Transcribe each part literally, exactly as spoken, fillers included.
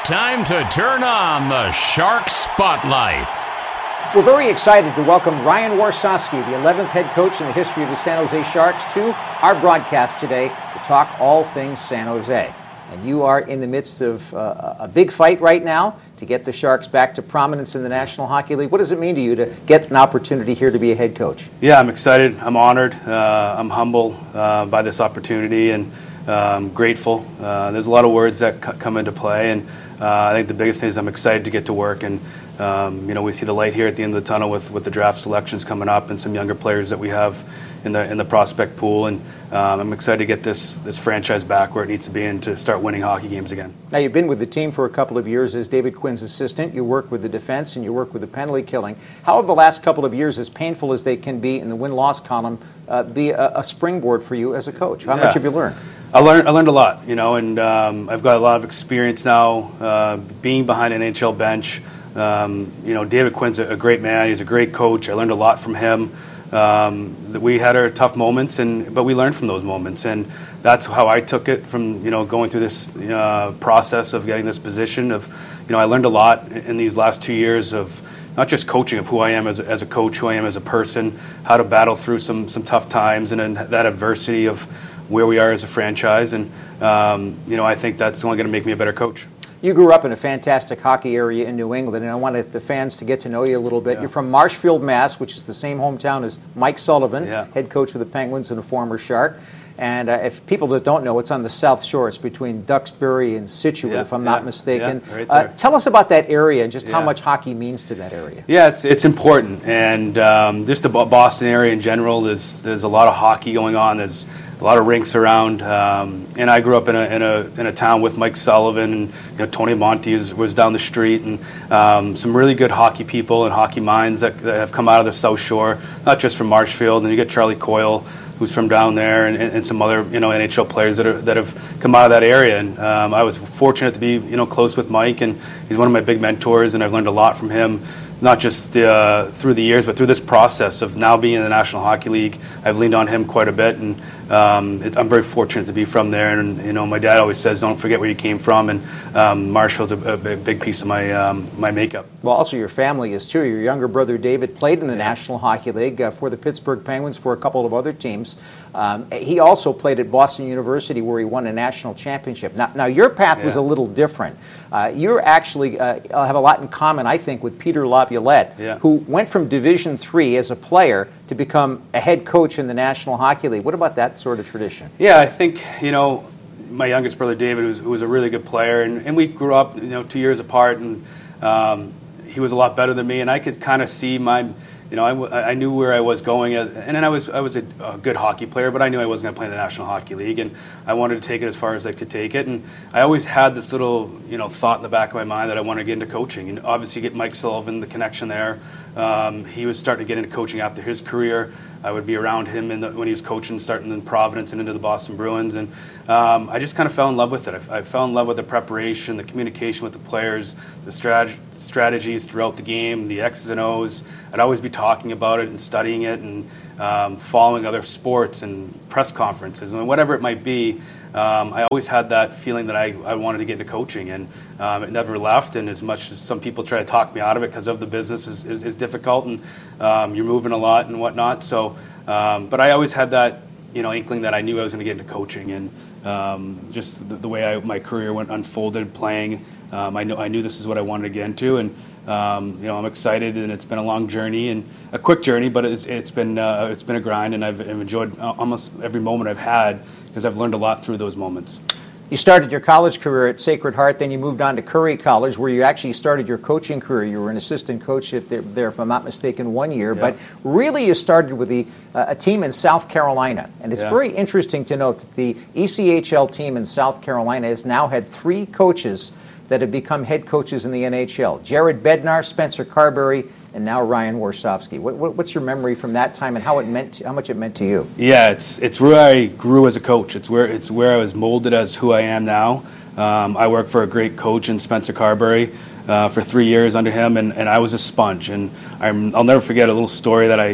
time to turn on the Shark Spotlight. We're very excited to welcome Ryan Warsofsky, the eleventh head coach in the history of the San Jose Sharks, to our broadcast today to talk all things San Jose. And you are in the midst of uh, a big fight right now to get the Sharks back to prominence in the National Hockey League. What does it mean to you to get an opportunity here to be a head coach? Yeah, I'm excited. I'm honored. Uh, I'm humble uh, by this opportunity, and um, grateful. Uh, there's a lot of words that c- come into play, and uh, I think the biggest thing is I'm excited to get to work. And um, you know, we see the light here at the end of the tunnel with, with the draft selections coming up and some younger players that we have in the in the prospect pool. And um, I'm excited to get this this franchise back where it needs to be and to start winning hockey games again. Now, you've been with the team for a couple of years as David Quinn's assistant. You work with the defense and you work with the penalty killing. How have the last couple of years, as painful as they can be in the win-loss column, uh, be a, a springboard for you as a coach? How yeah. much have you learned? I learned I learned a lot, you know, and um, I've got a lot of experience now uh, being behind an N H L bench. Um, you know, David Quinn's a, a great man. He's a great coach. I learned a lot from him. Um, that we had our tough moments, and but we learned from those moments, and that's how I took it from you know going through this uh, process of getting this position. Of you know, I learned a lot in these last two years of not just coaching, of who I am as a, as a coach, who I am as a person, how to battle through some some tough times, and then that adversity of where we are as a franchise. And um, you know, I think that's only going to make me a better coach. You grew up in a fantastic hockey area in New England, and I wanted the fans to get to know you a little bit. Yeah. You're from Marshfield, Mass, which is the same hometown as Mike Sullivan, yeah. head coach of the Penguins and a former Shark. And uh, if people that don't know, it's on the South Shore. It's between Duxbury and Scituate, yeah, if I'm yeah, not mistaken. Yeah, right uh, there. tell us about that area and just yeah. how much hockey means to that area. Yeah, it's it's important, and um, just the Boston area in general. There's there's a lot of hockey going on. There's a lot of rinks around, um, and I grew up in a in a in a town with Mike Sullivan, and you know Tony Monti was, was down the street, and um, some really good hockey people and hockey minds that, that have come out of the South Shore, not just from Marshfield. And you get Charlie Coyle, who's from down there, and, and some other you know N H L players that are that have come out of that area. And um, I was fortunate to be you know close with Mike, and he's one of my big mentors, and I've learned a lot from him. Not just uh, through the years, but through this process of now being in the National Hockey League. I've leaned on him quite a bit, and um, it, I'm very fortunate to be from there. And you know, my dad always says, "Don't forget where you came from." And um, Marshfield's a, a big, big piece of my um, my makeup. Well, also your family is too. Your younger brother David played in the National Hockey League uh, for the Pittsburgh Penguins, for a couple of other teams. Um, he also played at Boston University, where he won a national championship. Now, now your path yeah. was a little different. Uh, you're actually uh, have a lot in common, I think, with Peter Laviolette, yeah. who went from Division three as a player to become a head coach in the National Hockey League. What about that sort of tradition? Yeah, I think you know my youngest brother David was, was a really good player, and, and we grew up you know two years apart, and um, he was a lot better than me, and I could kind of see my. You know, I, I knew where I was going, as, and then I was I was a, a good hockey player, but I knew I wasn't going to play in the National Hockey League, and I wanted to take it as far as I could take it. And I always had this little, you know, thought in the back of my mind that I wanted to get into coaching. And obviously, you get Mike Sullivan, the connection there. Um, he was starting to get into coaching after his career. I would be around him in the, when he was coaching, starting in Providence and into the Boston Bruins, and um, I just kind of fell in love with it. I, I fell in love with the preparation, the communication with the players, the strat- strategies throughout the game, the X's and O's. I'd always be talking about it and studying it and um, following other sports and press conferences and whatever it might be. Um, I always had that feeling that I, I wanted to get into coaching, and um, it never left. And as much as some people try to talk me out of it because of the business is, is, is difficult, and um, you're moving a lot and whatnot. So, um, but I always had that you know inkling that I knew I was going to get into coaching, and um, just the, the way I, my career went unfolded playing, um, I know I knew this is what I wanted to get into, and um, you know I'm excited. And it's been a long journey and a quick journey, but it's it's been uh, it's been a grind, and I've, I've enjoyed almost every moment I've had, because I've learned a lot through those moments. You started your college career at Sacred Heart, then you moved on to Curry College, where you actually started your coaching career. You were an assistant coach at there, there if I'm not mistaken, one year. Yeah. But really you started with the, uh, a team in South Carolina. And it's yeah. very interesting to note that the E C H L team in South Carolina has now had three coaches that have become head coaches in the N H L. Jared Bednar, Spencer Carberry, and now Ryan Warsofsky. What, what, what's your memory from that time, and how it meant, to, how much it meant to you? Yeah, it's it's where I grew as a coach. It's where it's where I was molded as who I am now. Um, I worked for a great coach in Spencer Carberry uh, for three years under him, and, and I was a sponge. And I'm, I'll never forget a little story that I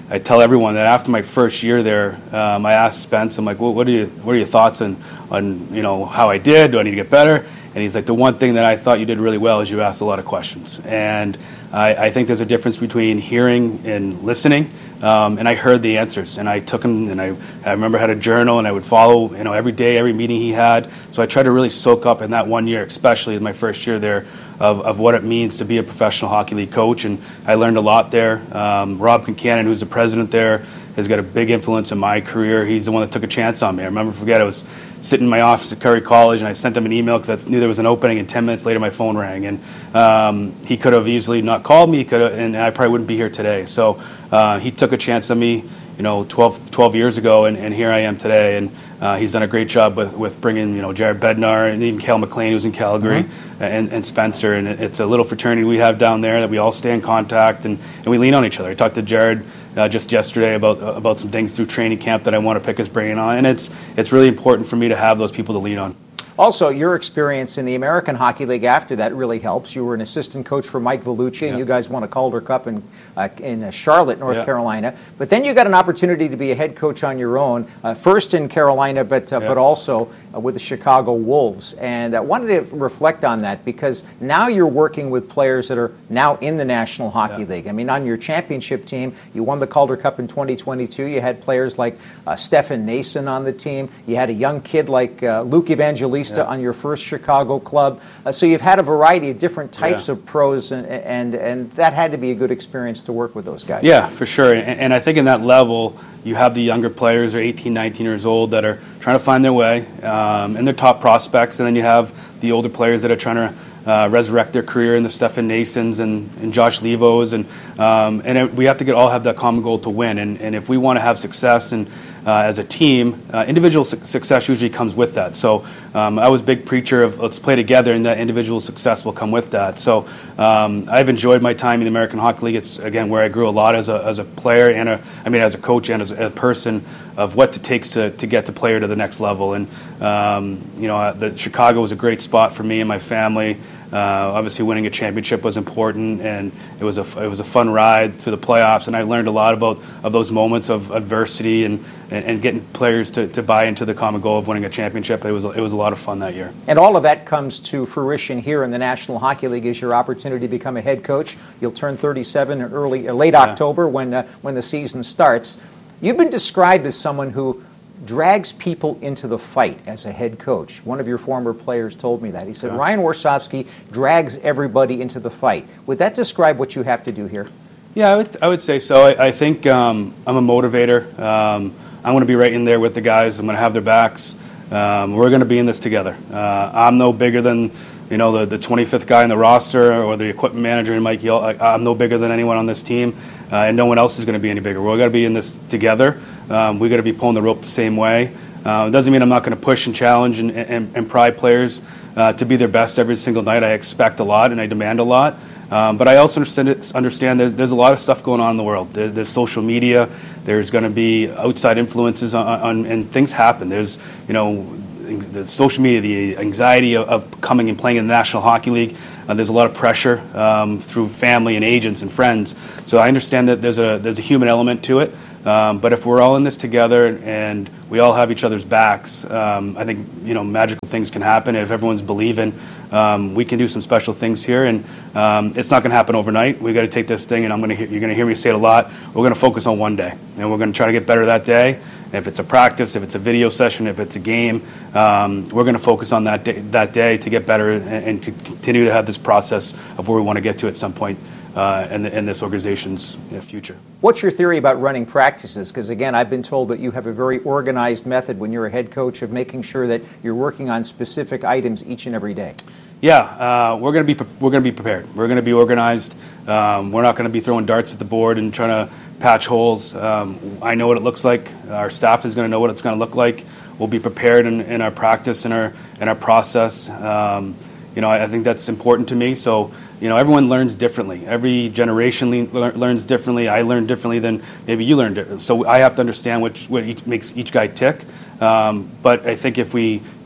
I tell everyone that after my first year there, um, I asked Spence, I'm like, well, what are you, what are your thoughts on, on, you know, how I did? Do I need to get better? And he's like, the one thing that I thought you did really well is you asked a lot of questions. And I, I think there's a difference between hearing and listening. Um, and I heard the answers, and I took them, and I, I remember I had a journal, and I would follow, you know, every day, every meeting he had. So I tried to really soak up in that one year, especially in my first year there, of, of what it means to be a professional hockey league coach. And I learned a lot there. Um, Rob Concannon, who's the president there, has got a big influence in my career. He's the one that took a chance on me. I remember, forget, I was sitting in my office at Curry College, and I sent him an email because I knew there was an opening, and ten minutes later my phone rang. And um, he could have easily not called me, he could have, and I probably wouldn't be here today. So uh, he took a chance on me, you know, twelve, twelve years ago, and, and here I am today. And uh, he's done a great job with, with bringing, you know, Jared Bednar and even Cal McLean, who's in Calgary, mm-hmm. and, and Spencer. And it's a little fraternity we have down there that we all stay in contact, and, and we lean on each other. I talked to Jared Uh, just yesterday about uh, about some things through training camp that I want to pick his brain on, and it's it's really important for me to have those people to lean on. Also, your experience in the American Hockey League after that really helps. You were an assistant coach for Mike Vellucci, and yeah. you guys won a Calder Cup in uh, in Charlotte, North yeah. Carolina. But then you got an opportunity to be a head coach on your own, uh, first in Carolina, but uh, yeah. but also uh, with the Chicago Wolves. And I wanted to reflect on that because now you're working with players that are now in the National Hockey yeah. League. I mean, on your championship team, you won the Calder Cup in twenty twenty-two. You had players like uh, Stefan Nason on the team. You had a young kid like uh, Luke Evangelista Yeah. on your first Chicago club. Uh, so you've had a variety of different types yeah. of pros, and, and and that had to be a good experience to work with those guys. Yeah, for sure. And, and I think in that level, you have the younger players, are eighteen, nineteen years old, that are trying to find their way, um, and they're top prospects. And then you have the older players that are trying to Uh, resurrect their career in the Stefan Nasons and, and Josh Levos, and um, and it, we have to get all have that common goal to win. And, and if we want to have success and uh, as a team, uh, individual su- success usually comes with that. So um, I was a big preacher of let's play together, and that individual success will come with that. So um, I've enjoyed my time in the American Hockey League. It's again where I grew a lot as a as a player and a I mean as a coach and as a person of what it takes to, to get the player to the next level. And um, you know, the Chicago was a great spot for me and my family. Uh, obviously, winning a championship was important, and it was a it was a fun ride through the playoffs. And I learned a lot about of those moments of adversity and, and, and getting players to, to buy into the common goal of winning a championship. It was it was a lot of fun that year. And all of that comes to fruition here in the National Hockey League as your opportunity to become a head coach. You'll turn thirty-seven in early uh, late yeah. October when uh, when the season starts. You've been described as someone who drags people into the fight as a head coach. One of your former players told me that. He said, yeah. Ryan Warsofsky drags everybody into the fight. Would that describe what you have to do here? Yeah, I would, I would say so. I, I think um, I'm a motivator. Um, I'm going to be right in there with the guys. I'm going to have their backs. Um, we're going to be in this together. Uh, I'm no bigger than you know the, the twenty-fifth guy in the roster or the equipment manager in Mike Yell. I, I'm no bigger than anyone on this team, uh, and no one else is going to be any bigger. We're going to be in this together. Um, we got to be pulling the rope the same way. Uh, it doesn't mean I'm not going to push and challenge and, and, and pry players uh, to be their best every single night. I expect a lot and I demand a lot. Um, but I also understand, it, understand there's, there's a lot of stuff going on in the world. There, there's social media. There's going to be outside influences on, on, and things happen. There's, you know, the social media, the anxiety of, of coming and playing in the National Hockey League. Uh, there's a lot of pressure um, through family and agents and friends. So I understand that there's a there's a human element to it. Um, but if we're all in this together and we all have each other's backs, um, I think you know magical things can happen. If everyone's believing, um, we can do some special things here. And um, it's not going to happen overnight. We got to take this thing, and I'm going to you're going to hear me say it a lot. We're going to focus on one day, and we're going to try to get better that day. If it's a practice, if it's a video session, if it's a game, um, we're going to focus on that day, that day to get better and, and to continue to have this process of where we want to get to at some point uh, in, the, in this organization's you know, future. What's your theory about running practices? Because, again, I've been told that you have a very organized method when you're a head coach of making sure that you're working on specific items each and every day. Yeah, uh, we're going to be we're going to be prepared. We're going to be organized. Um, we're not going to be throwing darts at the board and trying to patch holes. Um, I know what it looks like. Our staff is going to know what it's going to look like. We'll be prepared in, in our practice and our in our process. Um, you know, I, I think that's important to me. So, you know, everyone learns differently. Every generation le- learns differently. I learn differently than maybe you learned. So I have to understand which what each, makes each guy tick. Um, but I think if we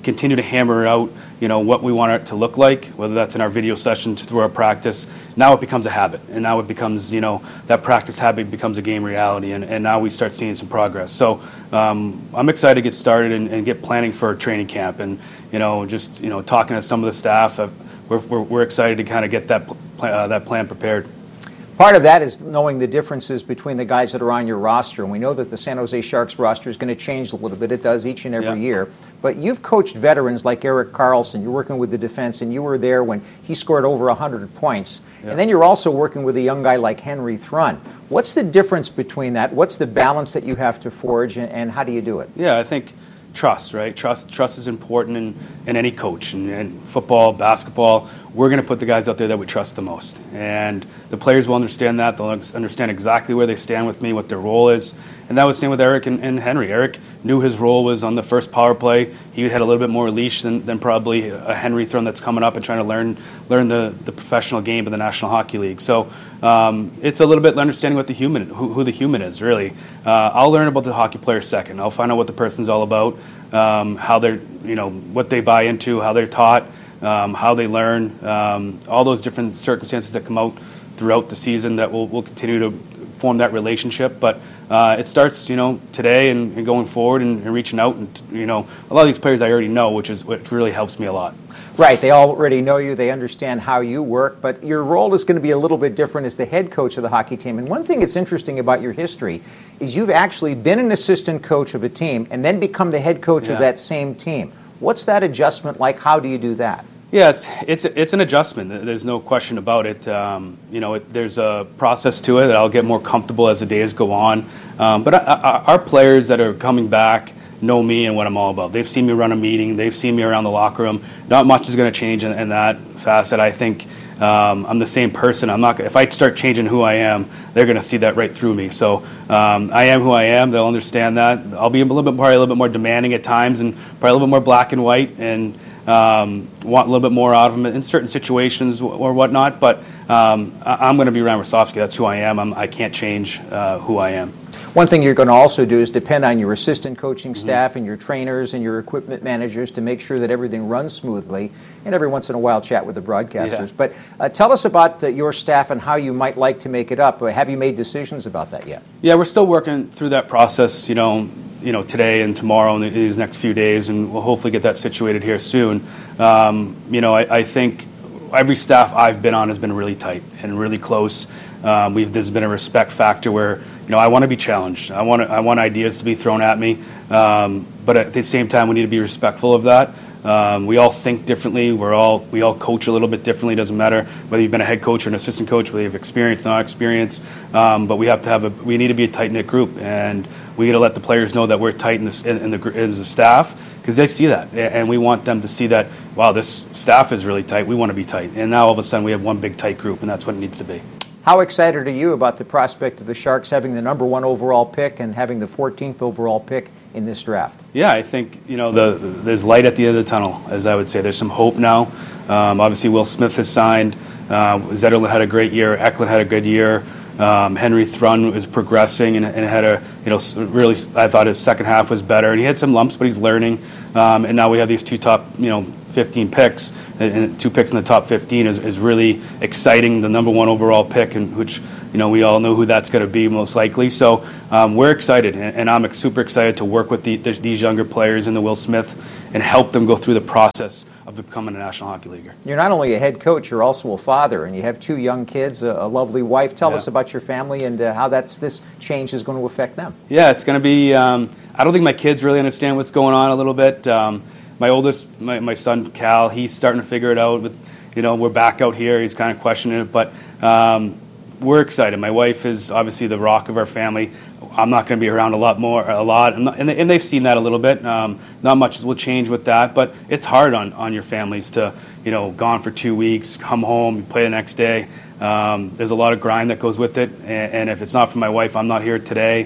continue to hammer out, you know, what we want it to look like, whether that's in our video sessions through our practice. Now it becomes a habit, and now it becomes, you know, that practice habit becomes a game reality, and, and now we start seeing some progress. So um, I'm excited to get started and, and get planning for training camp, and, you know, just, you know, talking to some of the staff, uh, we're, we're, we're excited to kind of get that, pl- uh, that plan prepared. Part of that is knowing the differences between the guys that are on your roster. And we know that the San Jose Sharks roster is going to change a little bit. It does each and every yeah. year. But you've coached veterans like Erik Karlsson. You're working with the defense, and you were there when he scored over one hundred points. Yeah. And then you're also working with a young guy like Henry Thrun. What's the difference between that? What's the balance that you have to forge, and, and how do you do it? Yeah, I think trust, right? Trust trust is important in, in any coach. In, in football, basketball, we're going to put the guys out there that we trust the most. And the players will understand that. They'll understand exactly where they stand with me, what their role is. And that was the same with Erik and, and Henry. Erik knew his role was on the first power play. He had a little bit more leash than, than probably a Henry Thrun that's coming up and trying to learn learn the, the professional game of the National Hockey League. So um, it's a little bit understanding what the human, who, who the human is, really. Uh, I'll learn about the hockey player second. I'll find out what the person's all about, um, how they're, you know, what they buy into, how they're taught, um, how they learn, um, all those different circumstances that come out throughout the season that will will continue to form that relationship. But uh, it starts, you know, today and, and going forward and, and reaching out. And, you know, a lot of these players I already know, which is which really helps me a lot. Right. They already know you. They understand how you work. But your role is going to be a little bit different as the head coach of the hockey team. And one thing that's interesting about your history is you've actually been an assistant coach of a team and then become the head coach yeah. of that same team. What's that adjustment like? How do you do that? Yeah, it's it's it's an adjustment. There's no question about it. Um, you know, it, there's a process to it that I'll get more comfortable as the days go on. Um, but I, I, our players that are coming back know me and what I'm all about. They've seen me run a meeting. They've seen me around the locker room. Not much is going to change in, in that facet. I think um, I'm the same person. I'm not. If I start changing who I am, they're going to see that right through me. So um, I am who I am. They'll understand that. I'll be a little bit probably a little bit more demanding at times, and probably a little bit more black and white, and Um, want a little bit more out of them in certain situations or whatnot, but um, I'm going to be Ryan Rosofsky. That's who I am. I'm, I can't change uh, who I am. One thing you're going to also do is depend on your assistant coaching staff mm-hmm. and your trainers and your equipment managers to make sure that everything runs smoothly, and every once in a while chat with the broadcasters. Yeah. But uh, tell us about uh, your staff and how you might like to make it up. Have you made decisions about that yet? Yeah, we're still working through that process, you know, you know, today and tomorrow and these next few days, and we'll hopefully get that situated here soon. Um, you know, I, I think every staff I've been on has been really tight and really close. Um, we've there's been a respect factor where, you know, I want to be challenged. I want I want ideas to be thrown at me, um, but at the same time, we need to be respectful of that. Um, we all think differently. We're all we all coach a little bit differently. It doesn't matter whether you've been a head coach or an assistant coach, whether you've experience, not experience. Um, but we have to have a we need to be a tight knit group, and we got to let the players know that we're tight in the in, in the as a staff, because they see that, and we want them to see that. Wow, this staff is really tight. We want to be tight, and now all of a sudden we have one big tight group, and that's what it needs to be. How excited are you about the prospect of the Sharks having the number one overall pick and having the fourteenth overall pick in this draft? Yeah, I think, you know, the, there's light at the end of the tunnel, as I would say. There's some hope now. Um, obviously, Will Smith has signed. Uh, Zetterlund had a great year. Eklund had a good year. Um, Henry Thrun is progressing and, and had a, you know, really, I thought his second half was better. And he had some lumps, but he's learning. Um, and now we have these two top, you know, fifteen picks, and two picks in the top fifteen is, is really exciting. The number one overall pick, and which, you know, we all know who that's going to be most likely. So um, we're excited, and, and I'm super excited to work with the, the, these younger players in the Will Smith and help them go through the process of becoming a National Hockey Leaguer. You're not only a head coach, you're also a father, and you have two young kids, a, a lovely wife. Tell yeah. us about your family and uh, how that's this change is going to affect them. Yeah, it's going to be. Um, I don't think my kids really understand what's going on a little bit. Um, my oldest, my, my son Cal, he's starting to figure it out. With, you know, we're back out here. He's kind of questioning it, but um, we're excited. My wife is obviously the rock of our family. I'm not going to be around a lot more, a lot, and, and, and they've seen that a little bit. Um, not much will change with that, but it's hard on, on your families to, you know, gone for two weeks, come home, you play the next day. Um, there's a lot of grind that goes with it, and, and if it's not for my wife, I'm not here today.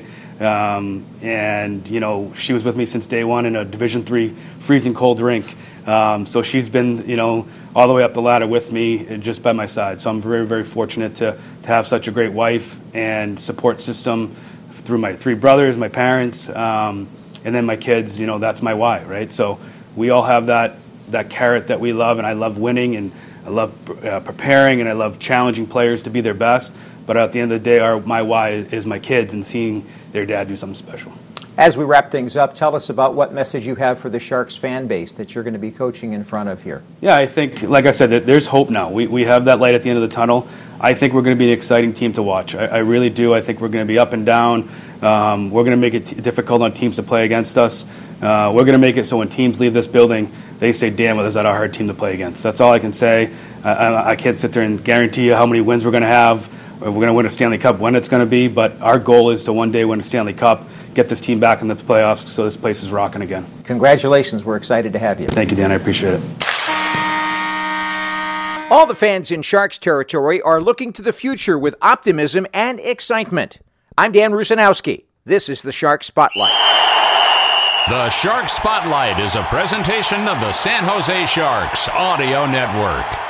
Um, and, you know, she was with me since day one in a Division three freezing cold rink. Um, so she's been, you know, all the way up the ladder with me, just by my side. So I'm very, very fortunate to, to have such a great wife and support system through my three brothers, my parents, um, and then my kids. You know, that's my why, right? So we all have that that carrot that we love, and I love winning, and I love uh, preparing, and I love challenging players to be their best. But at the end of the day, our, my why is my kids and seeing their dad do something special. As we wrap things up, tell us about what message you have for the Sharks fan base that you're going to be coaching in front of here. Yeah, I think, like I said, that there's hope now. We we have that light at the end of the tunnel. I think we're going to be an exciting team to watch. I, I really do. I think we're going to be up and down. Um, we're going to make it t- difficult on teams to play against us. Uh, we're going to make it so when teams leave this building, they say, damn, well, is that a hard team to play against? That's all I can say. I, I, I can't sit there and guarantee you how many wins we're going to have. We're going to win a Stanley Cup, when it's going to be, but our goal is to one day win a Stanley Cup, get this team back in the playoffs so this place is rocking again. Congratulations. We're excited to have you. Thank you, Dan. I appreciate it. All the fans in Sharks territory are looking to the future with optimism and excitement. I'm Dan Rusanowski. This is the Shark Spotlight. The Shark Spotlight is a presentation of the San Jose Sharks Audio Network.